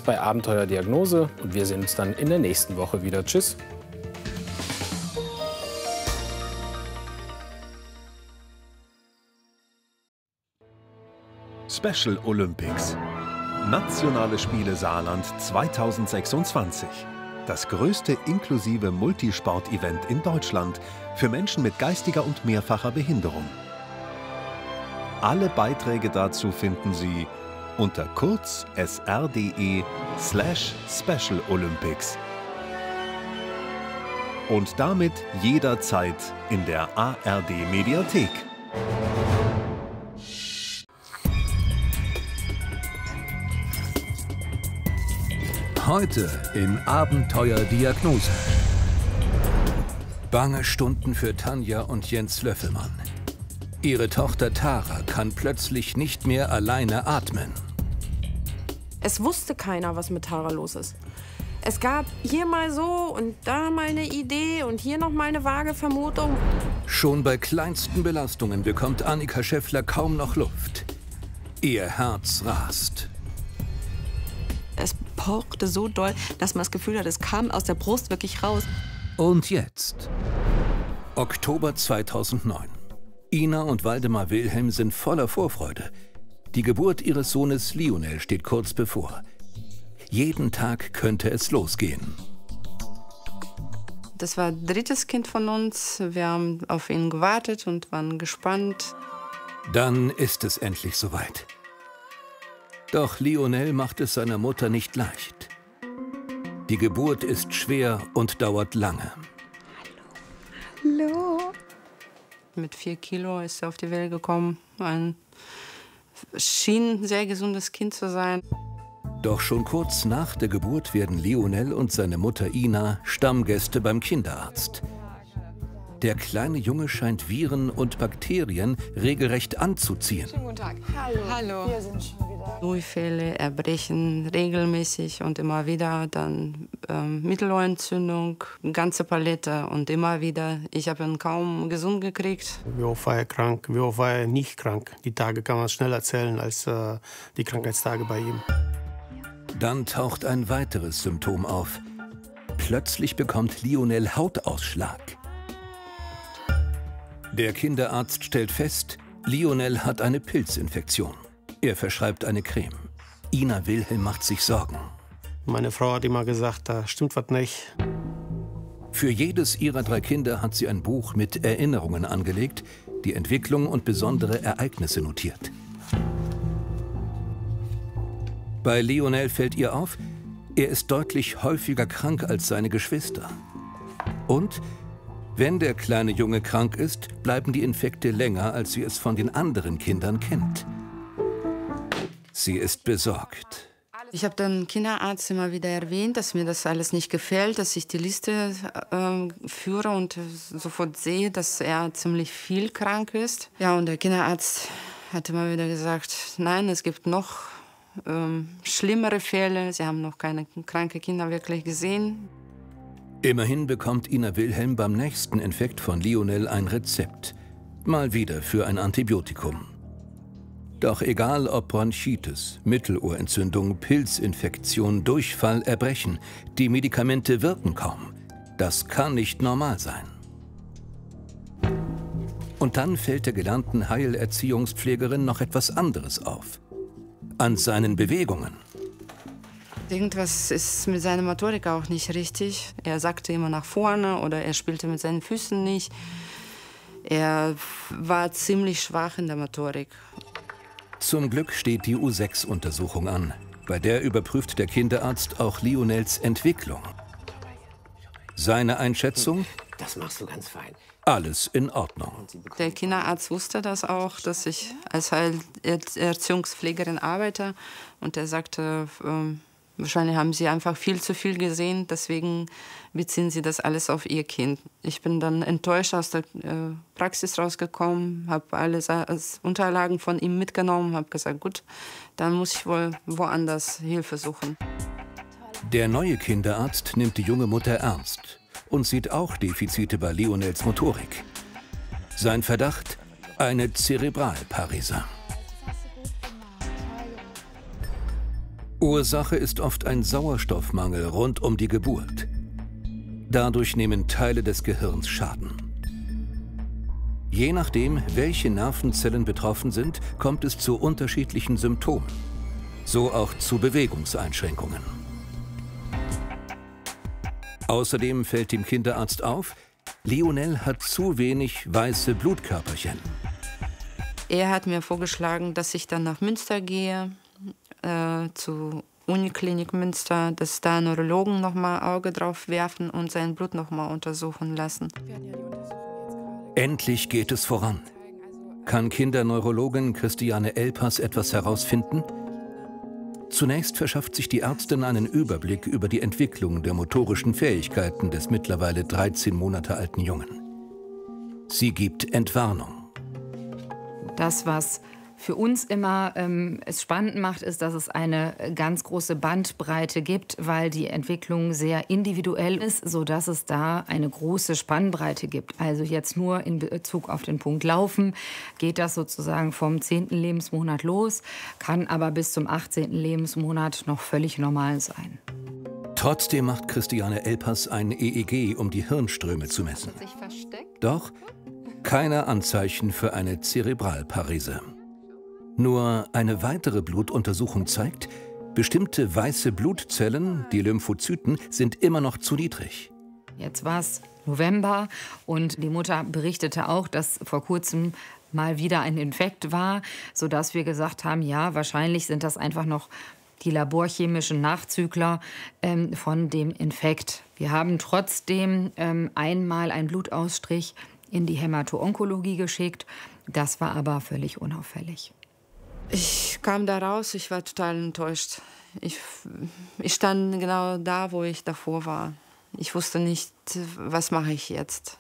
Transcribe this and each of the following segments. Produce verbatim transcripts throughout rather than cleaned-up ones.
bei Abenteuerdiagnose und wir sehen uns dann in der nächsten Woche wieder. Tschüss. Special Olympics. Nationale Spiele Saarland zweitausendsechsundzwanzig. Das größte inklusive Multisport-Event in Deutschland für Menschen mit geistiger und mehrfacher Behinderung. Alle Beiträge dazu finden Sie unter kurz s r punkt d e slash Special Olympics. Und damit jederzeit in der A R D Mediathek. Heute in Abenteuerdiagnose. Bange Stunden für Tanja und Jens Löffelmann. Ihre Tochter Tara kann plötzlich nicht mehr alleine atmen. Es wusste keiner, was mit Tara los ist. Es gab hier mal so und da mal eine Idee und hier noch mal eine vage Vermutung. Schon bei kleinsten Belastungen bekommt Annika Schäffler kaum noch Luft. Ihr Herz rast. Es pochte so doll, dass man das Gefühl hat, es kam aus der Brust wirklich raus. Und jetzt? Oktober zweitausendneun. Ina und Waldemar Wilhelm sind voller Vorfreude. Die Geburt ihres Sohnes Lionel steht kurz bevor. Jeden Tag könnte es losgehen. Das war das dritte Kind von uns. Wir haben auf ihn gewartet und waren gespannt. Dann ist es endlich soweit. Doch Lionel macht es seiner Mutter nicht leicht. Die Geburt ist schwer und dauert lange. Hallo. Hallo. Mit vier Kilo ist er auf die Welt gekommen. Ein schien ein sehr gesundes Kind zu sein. Doch schon kurz nach der Geburt werden Lionel und seine Mutter Ina Stammgäste beim Kinderarzt. Der kleine Junge scheint Viren und Bakterien regelrecht anzuziehen. Schönen guten Tag. Hallo. Hallo. Wir sind schon wieder. Durchfälle, Erbrechen regelmäßig und immer wieder. Dann ähm, Mittelohrentzündung, eine ganze Palette und immer wieder. Ich habe ihn kaum gesund gekriegt. Wie oft war er krank, wie oft war er nicht krank. Die Tage kann man schneller erzählen als äh, die Krankheitstage bei ihm. Dann taucht ein weiteres Symptom auf. Plötzlich bekommt Lionel Hautausschlag. Der Kinderarzt stellt fest, Lionel hat eine Pilzinfektion. Er verschreibt eine Creme. Ina Wilhelm macht sich Sorgen. Meine Frau hat immer gesagt, da stimmt was nicht. Für jedes ihrer drei Kinder hat sie ein Buch mit Erinnerungen angelegt, die Entwicklung und besondere Ereignisse notiert. Bei Lionel fällt ihr auf, er ist deutlich häufiger krank als seine Geschwister. Und wenn der kleine Junge krank ist, bleiben die Infekte länger, als sie es von den anderen Kindern kennt. Sie ist besorgt. Ich habe den Kinderarzt immer wieder erwähnt, dass mir das alles nicht gefällt, dass ich die Liste äh, führe und sofort sehe, dass er ziemlich viel krank ist. Ja, und der Kinderarzt hat immer wieder gesagt, nein, es gibt noch ähm, schlimmere Fälle. Sie haben noch keine kranken Kinder wirklich gesehen. Immerhin bekommt Ina Wilhelm beim nächsten Infekt von Lionel ein Rezept. Mal wieder für ein Antibiotikum. Doch egal ob Bronchitis, Mittelohrentzündung, Pilzinfektion, Durchfall, Erbrechen, die Medikamente wirken kaum. Das kann nicht normal sein. Und dann fällt der gelernten Heilerziehungspflegerin noch etwas anderes auf. An seinen Bewegungen. Irgendwas ist mit seiner Motorik auch nicht richtig. Er sagte immer nach vorne oder er spielte mit seinen Füßen nicht. Er war ziemlich schwach in der Motorik. Zum Glück steht die U sechs Untersuchung an. Bei der überprüft der Kinderarzt auch Lionels Entwicklung. Seine Einschätzung? Das machst du ganz fein. Alles in Ordnung. Der Kinderarzt wusste das auch, dass ich als Erziehungspflegerin arbeite. Und er sagte, ähm, wahrscheinlich haben Sie einfach viel zu viel gesehen, deswegen beziehen Sie das alles auf Ihr Kind. Ich bin dann enttäuscht aus der äh, Praxis rausgekommen, habe alle Unterlagen von ihm mitgenommen, habe gesagt, gut, dann muss ich wohl woanders Hilfe suchen. Der neue Kinderarzt nimmt die junge Mutter ernst und sieht auch Defizite bei Lionels Motorik. Sein Verdacht? Eine Zerebralparese. Ursache ist oft ein Sauerstoffmangel rund um die Geburt. Dadurch nehmen Teile des Gehirns Schaden. Je nachdem, welche Nervenzellen betroffen sind, kommt es zu unterschiedlichen Symptomen. So auch zu Bewegungseinschränkungen. Außerdem fällt dem Kinderarzt auf, Lionel hat zu wenig weiße Blutkörperchen. Er hat mir vorgeschlagen, dass ich dann nach Münster gehe, äh, zur Uniklinik Münster, dass da Neurologen noch mal Auge drauf werfen und sein Blut noch mal untersuchen lassen. Endlich geht es voran. Kann Kinderneurologin Christiane Elpas etwas herausfinden? Zunächst verschafft sich die Ärztin einen Überblick über die Entwicklung der motorischen Fähigkeiten des mittlerweile dreizehn Monate alten Jungen. Sie gibt Entwarnung. Das, was für uns immer ähm, es spannend macht, ist, dass es eine ganz große Bandbreite gibt, weil die Entwicklung sehr individuell ist, sodass es da eine große Spannbreite gibt. Also jetzt nur in Bezug auf den Punkt Laufen geht das sozusagen vom zehnten Lebensmonat los, kann aber bis zum achtzehnten Lebensmonat noch völlig normal sein. Trotzdem macht Christiane Elpas ein E E G, um die Hirnströme zu messen. Doch keine Anzeichen für eine Zerebralparese. Nur eine weitere Blutuntersuchung zeigt, bestimmte weiße Blutzellen, die Lymphozyten, sind immer noch zu niedrig. Jetzt war es November und die Mutter berichtete auch, dass vor kurzem mal wieder ein Infekt war, sodass wir gesagt haben, ja, wahrscheinlich sind das einfach noch die laborchemischen Nachzügler ähm, von dem Infekt. Wir haben trotzdem ähm, einmal einen Blutausstrich in die Hämato-Onkologie geschickt. Das war aber völlig unauffällig. Ich kam da raus, ich war total enttäuscht. Ich, ich stand genau da, wo ich davor war. Ich wusste nicht, was mache ich jetzt?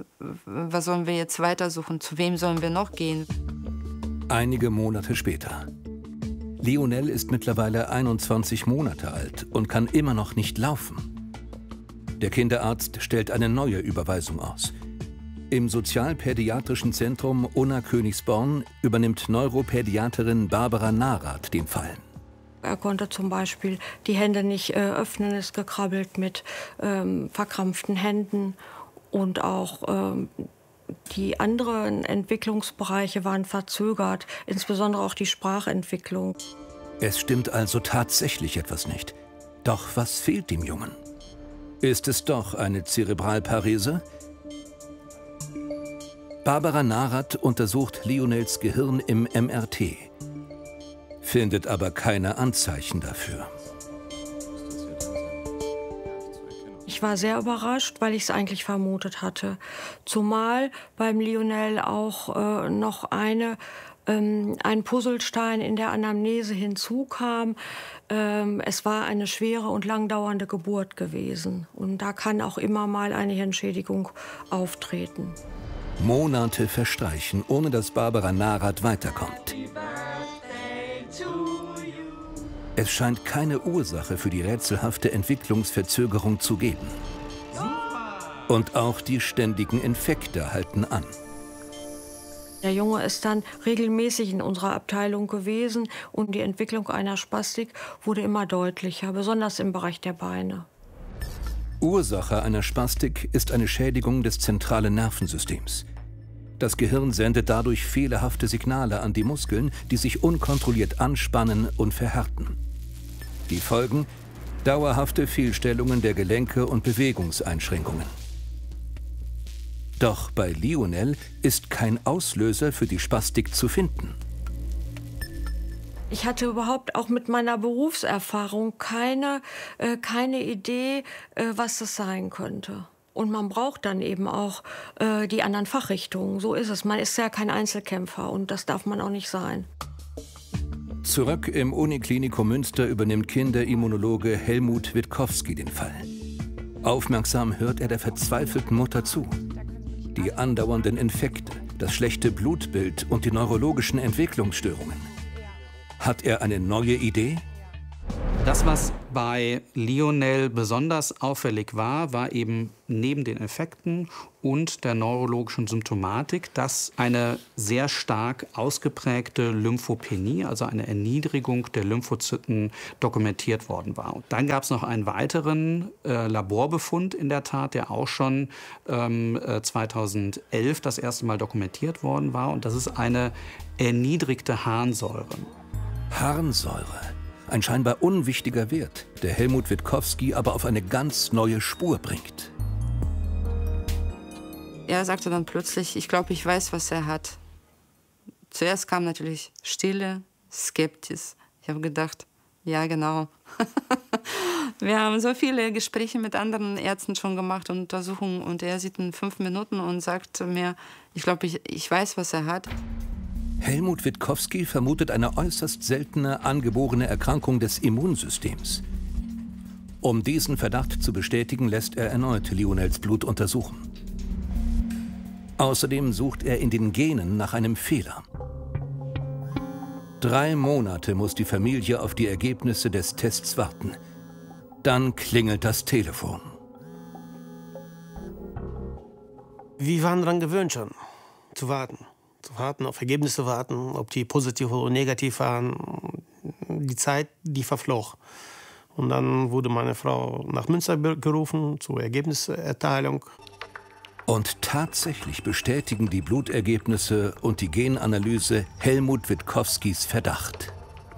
Was sollen wir jetzt weitersuchen? Zu wem sollen wir noch gehen? Einige Monate später. Lionel ist mittlerweile einundzwanzig Monate alt und kann immer noch nicht laufen. Der Kinderarzt stellt eine neue Überweisung aus. Im Sozialpädiatrischen Zentrum Unna-Königsborn übernimmt Neuropädiaterin Barbara Narath den Fall. Er konnte zum Beispiel die Hände nicht äh, öffnen, ist gekrabbelt mit ähm, verkrampften Händen. Und auch ähm, die anderen Entwicklungsbereiche waren verzögert, insbesondere auch die Sprachentwicklung. Es stimmt also tatsächlich etwas nicht. Doch was fehlt dem Jungen? Ist es doch eine Zerebralparese? Barbara Narath untersucht Lionels Gehirn im M R T, findet aber keine Anzeichen dafür. Ich war sehr überrascht, weil ich es eigentlich vermutet hatte. Zumal beim Lionel auch äh, noch eine, ähm, ein Puzzlestein in der Anamnese hinzukam. Ähm, es war eine schwere und langdauernde Geburt gewesen. Und da kann auch immer mal eine Hirnschädigung auftreten. Monate verstreichen, ohne dass Barbara Narath weiterkommt. Es scheint keine Ursache für die rätselhafte Entwicklungsverzögerung zu geben. Und auch die ständigen Infekte halten an. Der Junge ist dann regelmäßig in unserer Abteilung gewesen und die Entwicklung einer Spastik wurde immer deutlicher, besonders im Bereich der Beine. Ursache einer Spastik ist eine Schädigung des zentralen Nervensystems. Das Gehirn sendet dadurch fehlerhafte Signale an die Muskeln, die sich unkontrolliert anspannen und verhärten. Die Folgen? Dauerhafte Fehlstellungen der Gelenke und Bewegungseinschränkungen. Doch bei Lionel ist kein Auslöser für die Spastik zu finden. Ich hatte überhaupt auch mit meiner Berufserfahrung keine, äh, keine Idee, äh, was das sein könnte. Und man braucht dann eben auch äh, die anderen Fachrichtungen. So ist es. Man ist ja kein Einzelkämpfer und das darf man auch nicht sein. Zurück im Uniklinikum Münster übernimmt Kinderimmunologe Helmut Witkowski den Fall. Aufmerksam hört er der verzweifelten Mutter zu. Die andauernden Infekte, das schlechte Blutbild und die neurologischen Entwicklungsstörungen. Hat er eine neue Idee? Das, was bei Lionel besonders auffällig war, war eben neben den Effekten und der neurologischen Symptomatik, dass eine sehr stark ausgeprägte Lymphopenie, also eine Erniedrigung der Lymphozyten, dokumentiert worden war. Und dann gab es noch einen weiteren äh, Laborbefund in der Tat, der auch schon ähm, zweitausendelf das erste Mal dokumentiert worden war. Und das ist eine erniedrigte Harnsäure. Harnsäure. Ein scheinbar unwichtiger Wert, der Helmut Witkowski aber auf eine ganz neue Spur bringt. Er sagte dann plötzlich, ich glaube, ich weiß, was er hat. Zuerst kam natürlich Stille, Skepsis. Ich habe gedacht, ja genau. Wir haben so viele Gespräche mit anderen Ärzten schon gemacht und Untersuchungen. Und er sieht in fünf Minuten und sagt mir, ich glaube, ich, ich weiß, was er hat. Helmut Witkowski vermutet eine äußerst seltene angeborene Erkrankung des Immunsystems. Um diesen Verdacht zu bestätigen, lässt er erneut Lionels Blut untersuchen. Außerdem sucht er in den Genen nach einem Fehler. Drei Monate muss die Familie auf die Ergebnisse des Tests warten. Dann klingelt das Telefon. Wir waren daran gewöhnt schon, zu warten. Zu warten, auf Ergebnisse zu warten, ob die positiv oder negativ waren. Die Zeit, die verflog. Und dann wurde meine Frau nach Münster gerufen zur Ergebniserteilung. Und tatsächlich bestätigen die Blutergebnisse und die Genanalyse Helmut Witkowskis Verdacht.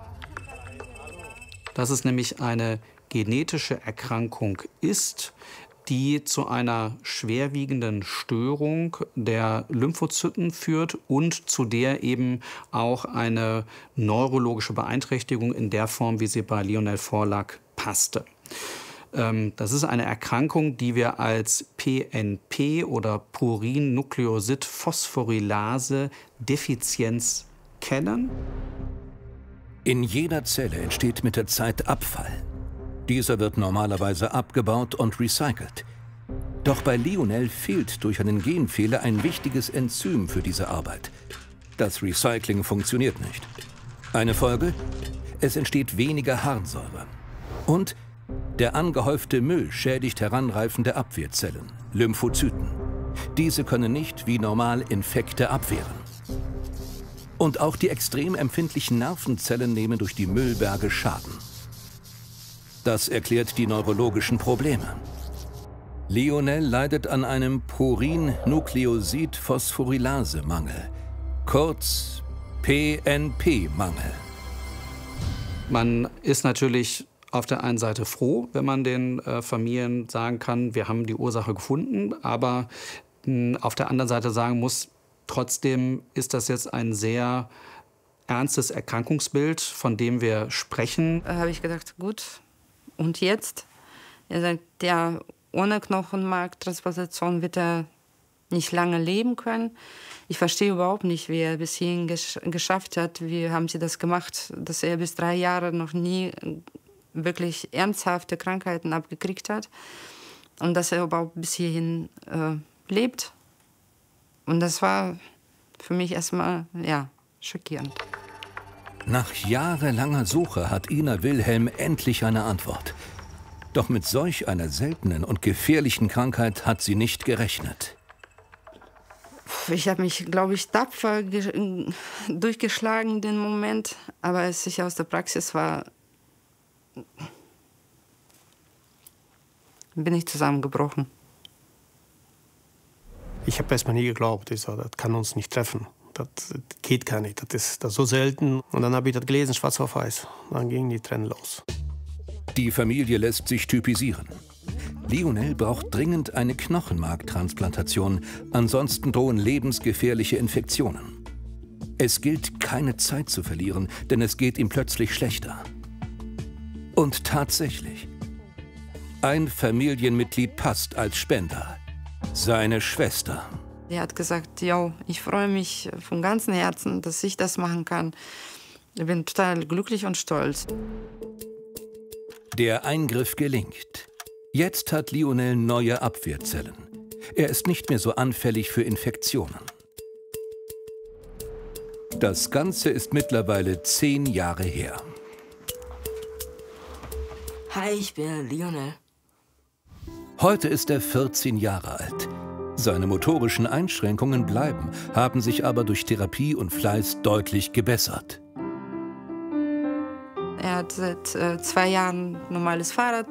Dass es nämlich eine genetische Erkrankung ist, die zu einer schwerwiegenden Störung der Lymphozyten führt und zu der eben auch eine neurologische Beeinträchtigung in der Form, wie sie bei Lionel vorlag, passte. Das ist eine Erkrankung, die wir als P N P oder Purin-Nukleosid-Phosphorylase-Defizienz kennen. In jeder Zelle entsteht mit der Zeit Abfall. Dieser wird normalerweise abgebaut und recycelt. Doch bei Lionel fehlt durch einen Genfehler ein wichtiges Enzym für diese Arbeit. Das Recycling funktioniert nicht. Eine Folge? Es entsteht weniger Harnsäure. Und der angehäufte Müll schädigt heranreifende Abwehrzellen, Lymphozyten. Diese können nicht wie normal Infekte abwehren. Und auch die extrem empfindlichen Nervenzellen nehmen durch die Müllberge Schaden. Das erklärt die neurologischen Probleme. Lionel leidet an einem Purin-Nukleosid-Phosphorylase-Mangel, kurz P N P-Mangel. Man ist natürlich auf der einen Seite froh, wenn man den äh, Familien sagen kann, wir haben die Ursache gefunden, aber mh, auf der anderen Seite sagen muss, trotzdem ist das jetzt ein sehr ernstes Erkrankungsbild, von dem wir sprechen. Da habe ich gedacht, gut, und jetzt? Er sagt, ja, ohne Knochenmarktransplantation wird er nicht lange leben können. Ich verstehe überhaupt nicht, wie er bis hierhin gesch geschafft hat. Wie haben sie das gemacht, dass er bis drei Jahre noch nie wirklich ernsthafte Krankheiten abgekriegt hat. Und dass er überhaupt bis hierhin äh, lebt. Und das war für mich erstmal, ja, schockierend. Nach jahrelanger Suche hat Ina Wilhelm endlich eine Antwort. Doch mit solch einer seltenen und gefährlichen Krankheit hat sie nicht gerechnet. Ich habe mich, glaube ich, tapfer durchgeschlagen, den Moment. Aber als ich aus der Praxis war, bin ich zusammengebrochen. Ich habe erst mal nie geglaubt, ich sag, das kann uns nicht treffen. Das geht gar nicht, das ist, das ist so selten. Und dann habe ich das gelesen, schwarz auf weiß. Dann gingen die Tränen los. Die Familie lässt sich typisieren. Lionel braucht dringend eine Knochenmarktransplantation, ansonsten drohen lebensgefährliche Infektionen. Es gilt, keine Zeit zu verlieren, denn es geht ihm plötzlich schlechter. Und tatsächlich, ein Familienmitglied passt als Spender, seine Schwester. Er hat gesagt, ja, ich freue mich von ganzem Herzen, dass ich das machen kann. Ich bin total glücklich und stolz. Der Eingriff gelingt. Jetzt hat Lionel neue Abwehrzellen. Er ist nicht mehr so anfällig für Infektionen. Das Ganze ist mittlerweile zehn Jahre her. Hi, ich bin Lionel. Heute ist er vierzehn Jahre alt. Seine motorischen Einschränkungen bleiben, haben sich aber durch Therapie und Fleiß deutlich gebessert. Er hat seit äh, zwei Jahren ein normales Fahrrad,